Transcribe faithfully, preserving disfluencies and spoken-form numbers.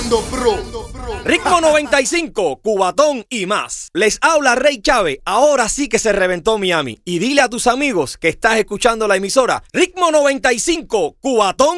Ritmo noventa y cinco, Cubatón y más. Les habla Rey Chávez. Ahora sí que se reventó Miami. Y dile a tus amigos que estás escuchando la emisora Ritmo noventa y cinco, Cubatón